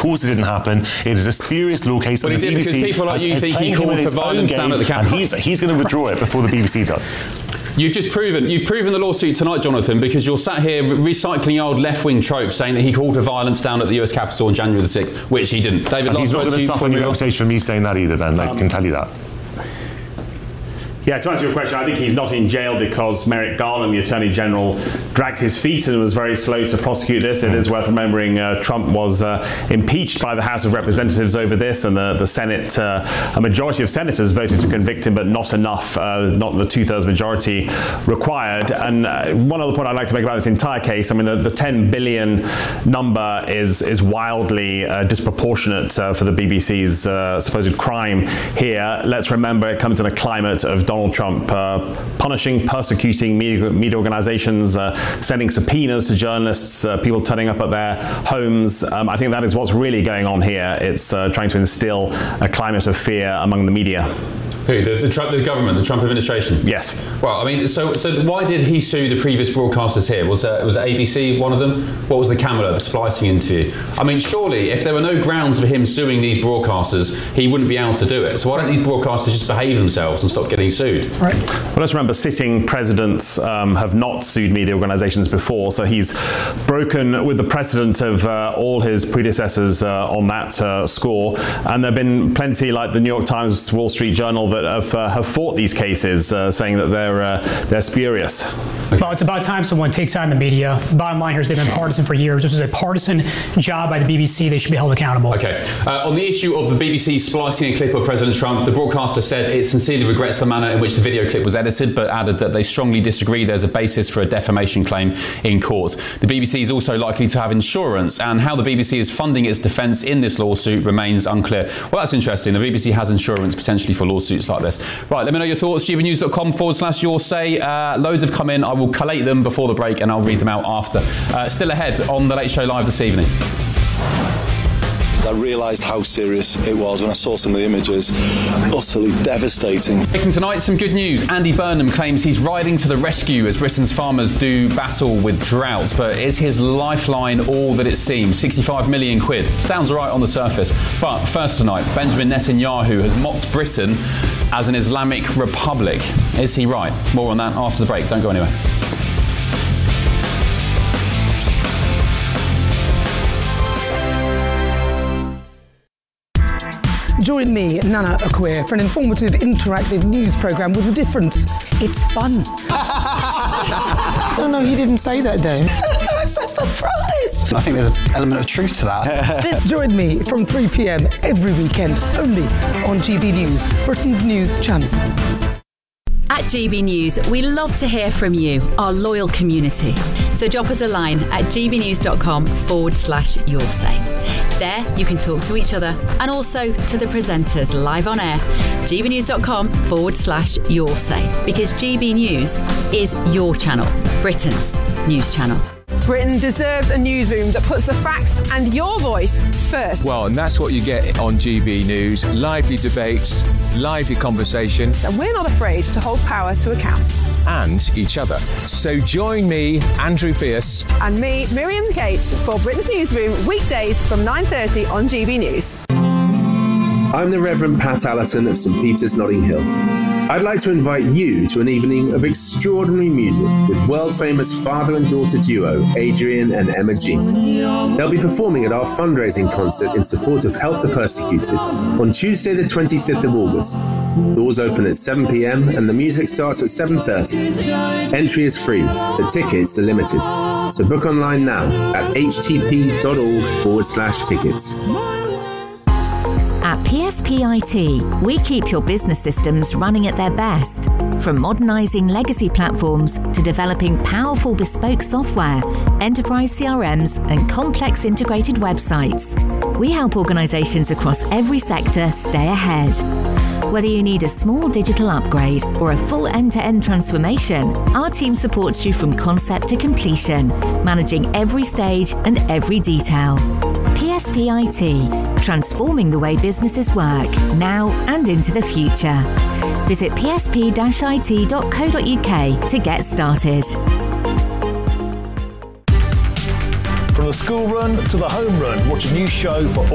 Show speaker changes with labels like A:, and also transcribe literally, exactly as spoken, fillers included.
A: course it didn't happen. It is a spurious law case.
B: Well, he did, because people like you think he called for violence down at the Capitol.
A: And he's, he's going to withdraw it before the B B C does.
B: You've just proven you've proven the lawsuit tonight, Jonathan, because you're sat here recycling old left-wing tropes, saying that he called for violence down at the U S Capitol on January the sixth, which he didn't. David,
A: and he's not going to suffer any reputation for me saying that either, Ben. Um, I can tell you that.
C: Yeah, to answer your question, I think he's not in jail because Merrick Garland, the Attorney General, dragged his feet and was very slow to prosecute this. It is worth remembering uh, Trump was uh, impeached by the House of Representatives over this, and the, the Senate, uh, a majority of senators voted to convict him, but not enough, uh, not the two-thirds majority required. And uh, one other point I'd like to make about this entire case, I mean, the, the ten billion number is, is wildly uh, disproportionate uh, for the B B C's uh, supposed crime here. Let's remember it comes in a climate of Donald Trump uh, punishing, persecuting media, media organizations, uh, sending subpoenas to journalists, uh, people turning up at their homes. Um, I think that is what's really going on here. It's uh, trying to instill a climate of fear among the media.
B: Who? The, the, Trump, the government, the Trump administration?
C: Yes.
B: Well, I mean, so so why did he sue the previous broadcasters here? Was uh, was A B C one of them? What was the Kamala, the splicing interview? I mean, surely if there were no grounds for him suing these broadcasters, he wouldn't be able to do it. So why don't these broadcasters just behave themselves and stop getting sued?
C: Right. Well, let's remember, sitting presidents um, have not sued media organizations before, so he's broken with the precedent of uh, all his predecessors uh, on that uh, score. And there have been plenty, like the New York Times, Wall Street Journal, that have, uh, have fought these cases, uh, saying that they're uh, they're spurious.
D: Okay. Well, it's about time someone takes on the media. Bottom line here is they've been partisan for years. This was a partisan job by the B B C. They should be held accountable.
B: Okay. Uh, on the issue of the B B C splicing a clip of President Trump, the broadcaster said it sincerely regrets the manner in which the video clip was edited, but added that they strongly disagree there's a basis for a defamation claim in court. The B B C is also likely to have insurance, and how the B B C is funding its defence in this lawsuit remains unclear. Well, that's interesting. The B B C has insurance potentially for lawsuits like this. Right, let me know your thoughts. gbnews.com forward slash your say. Uh, loads have come in. I will collate them before the break and I'll read them out after. Uh, still ahead on The Late Show Live this evening.
E: I realised how serious it was when I saw some of the images. Utterly devastating.
B: Taking tonight, some good news. Andy Burnham claims he's riding to the rescue as Britain's farmers do battle with droughts. But is his lifeline all that it seems? sixty-five million quid. Sounds all right on the surface. But first tonight, Benjamin Netanyahu has mocked Britain as an Islamic republic. Is he right? More on that after the break. Don't go anywhere.
F: Join me, Nana Akweer, for an informative, interactive news programme with a difference. It's fun.
G: No, no, he didn't say that, Dave.
F: I'm so surprised.
G: I think there's an element of truth to that.
F: Join me from three p.m. every weekend, only on G B News, Britain's news channel.
H: At G B News, we love to hear from you, our loyal community. So drop us a line at gbnews.com forward slash your say. There, you can talk to each other and also to the presenters live on air. gbnews.com forward slash your say. Because G B News is your channel, Britain's news channel.
I: Britain deserves a newsroom that puts the facts and your voice first.
J: Well, and that's what you get on G B News. Lively debates, lively conversation.
I: And we're not afraid to hold power to account.
J: And each other. So join me, Andrew Pierce.
I: And me, Miriam Gates, for Britain's Newsroom, weekdays from nine thirty on G B News.
K: I'm the Reverend Pat Allerton of St Peter's, Notting Hill. I'd like to invite you to an evening of extraordinary music with world-famous father and daughter duo Adrian and Emma G. They'll be performing at our fundraising concert in support of Help the Persecuted on Tuesday the twenty-fifth of August. Doors open at seven p.m. and the music starts at seven thirty. Entry is free, but tickets are limited. So book online now at htp.org forward slash tickets.
L: At P S P I T, we keep your business systems running at their best. From modernising legacy platforms to developing powerful bespoke software, enterprise C R Ms and complex integrated websites, we help organisations across every sector stay ahead. Whether you need a small digital upgrade or a full end-to-end transformation, our team supports you from concept to completion, managing every stage and every detail. P S P I T, transforming the way businesses work, now and into the future. Visit p s p dash i t dot co dot u k to get started.
M: From the school run to the home run, watch a new show for